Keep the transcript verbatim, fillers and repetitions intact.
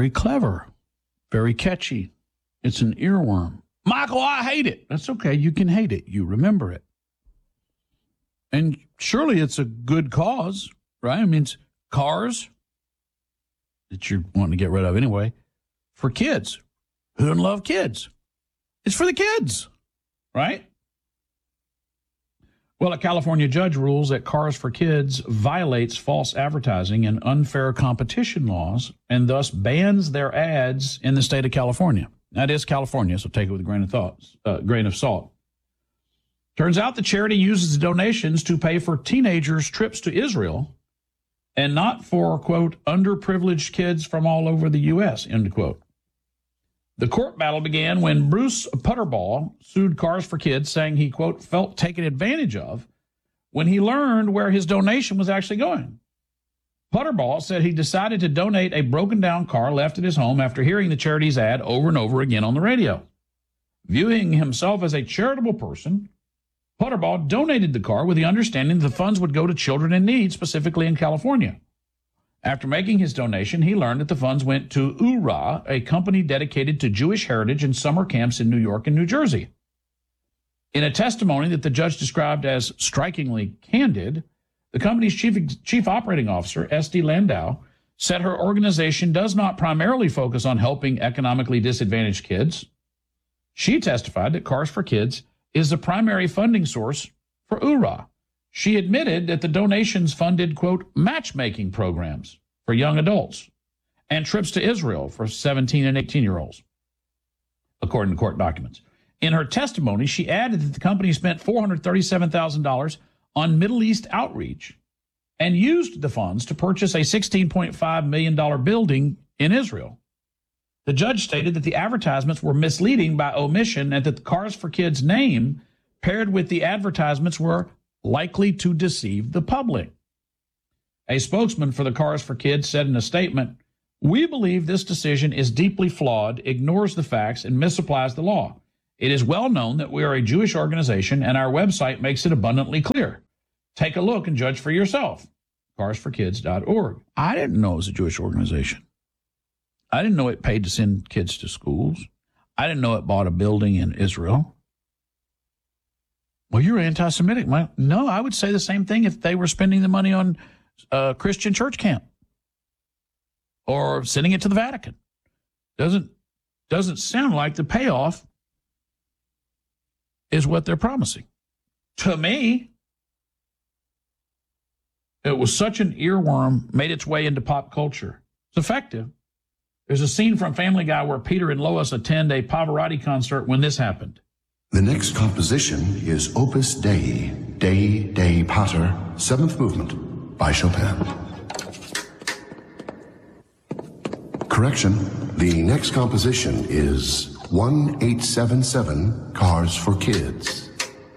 very clever, very catchy. It's an earworm. Michael, I hate it. That's okay. You can hate it. You remember it. And surely it's a good cause, right? I mean, it's cars that you're wanting to get rid of anyway for kids. Who doesn't love kids? It's for the kids, right? Well, a California judge rules that Cars for Kids violates false advertising and unfair competition laws and thus bans their ads in the state of California. That is California, so take it with a grain of thought, uh, grain of salt. Turns out the charity uses the donations to pay for teenagers' trips to Israel and not for, quote, underprivileged kids from all over the U S, end quote. The court battle began when Bruce Putterball sued Cars for Kids, saying he, quote, felt taken advantage of when he learned where his donation was actually going. Putterball said he decided to donate a broken-down car left at his home after hearing the charity's ad over and over again on the radio. Viewing himself as a charitable person, Putterball donated the car with the understanding that the funds would go to children in need, specifically in California. After making his donation, he learned that the funds went to U R A, a company dedicated to Jewish heritage and summer camps in New York and New Jersey. In a testimony that the judge described as strikingly candid, the company's chief, chief operating officer, Esty Landau, said her organization does not primarily focus on helping economically disadvantaged kids. She testified that Cars for Kids is the primary funding source for U R A. She admitted that the donations funded, quote, matchmaking programs for young adults and trips to Israel for seventeen and eighteen-year-olds, according to court documents. In her testimony, she added that the company spent four hundred thirty-seven thousand dollars on Middle East outreach and used the funds to purchase a sixteen point five million dollars building in Israel. The judge stated that the advertisements were misleading by omission and that the Cars for Kids name paired with the advertisements were likely to deceive the public. A spokesman for the Cars for Kids said in a statement, "We believe this decision is deeply flawed, ignores the facts, and misapplies the law. It is well known that we are a Jewish organization, and our website makes it abundantly clear. Take a look and judge for yourself. cars for kids dot org. I didn't know it was a Jewish organization. I didn't know it paid to send kids to schools. I didn't know it bought a building in Israel. Well, you're anti-Semitic. No, I would say the same thing if they were spending the money on a Christian church camp or sending it to the Vatican. Doesn't, doesn't sound like the payoff is what they're promising. To me, it was such an earworm, made its way into pop culture. It's effective. There's a scene from Family Guy where Peter and Lois attend a Pavarotti concert when this happened. The next composition is Opus Dei, Dei, Dei Pater, seventh movement by Chopin. Correction, the next composition is one eight seven seven, Cars for Kids.